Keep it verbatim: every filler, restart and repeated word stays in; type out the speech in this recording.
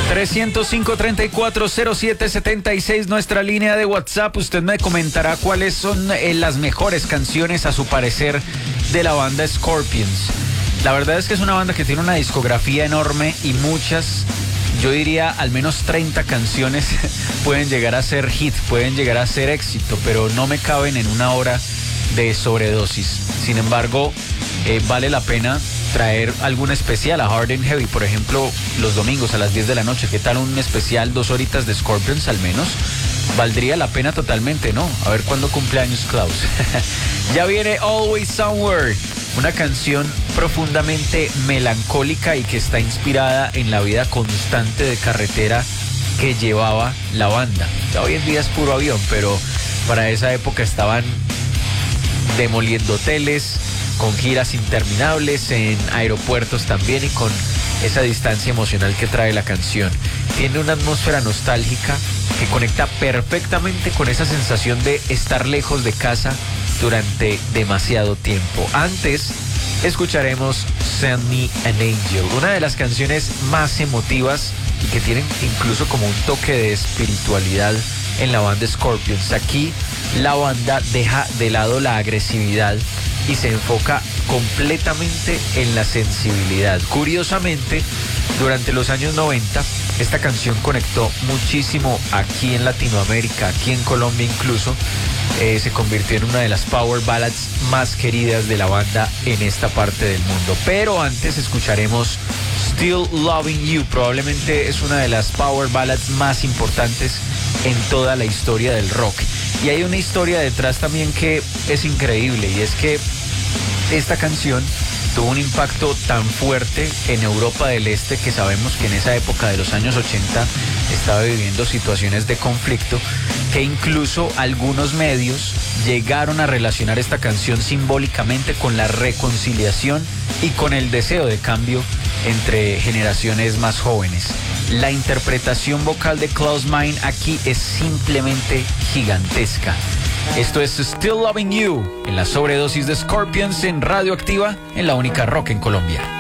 tres cero cinco, treinta y cuatro, cero siete setenta y seis, nuestra línea de WhatsApp. Usted me comentará cuáles son eh, las mejores canciones a su parecer de la banda Scorpions. La verdad es que es una banda que tiene una discografía enorme y muchas, yo diría al menos treinta canciones pueden llegar a ser hit, pueden llegar a ser éxito, pero no me caben en una hora de sobredosis. Sin embargo, eh, vale la pena traer algún especial a Hard and Heavy, por ejemplo, los domingos a las diez de la noche. ¿Qué tal un especial, dos horitas de Scorpions al menos? Valdría la pena totalmente, ¿no? A ver cuándo cumple años Klaus. Ya viene Always Somewhere, una canción profundamente melancólica y que está inspirada en la vida constante de carretera que llevaba la banda. Ya hoy en día es puro avión, pero para esa época estaban demoliendo hoteles, con giras interminables en aeropuertos también y con esa distancia emocional que trae la canción. Tiene una atmósfera nostálgica que conecta perfectamente con esa sensación de estar lejos de casa durante demasiado tiempo. Antes escucharemos Send Me an Angel, una de las canciones más emotivas y que tienen incluso como un toque de espiritualidad en la banda Scorpions. Aquí la banda deja de lado la agresividad y se enfoca completamente en la sensibilidad. Curiosamente, durante los años noventa, esta canción conectó muchísimo aquí en Latinoamérica, aquí en Colombia incluso. Eh, se convirtió en una de las power ballads más queridas de la banda en esta parte del mundo. Pero antes escucharemos Still Loving You, probablemente es una de las power ballads más importantes en toda la historia del rock. Y hay una historia detrás también que es increíble, y es que esta canción tuvo un impacto tan fuerte en Europa del Este, que sabemos que en esa época de los años ochenta estaba viviendo situaciones de conflicto, que incluso algunos medios llegaron a relacionar esta canción simbólicamente con la reconciliación y con el deseo de cambio entre generaciones más jóvenes. La interpretación vocal de Klaus Meine aquí es simplemente gigantesca. Esto es Still Loving You en la sobredosis de Scorpions en Radio Activa, en la única rock en Colombia.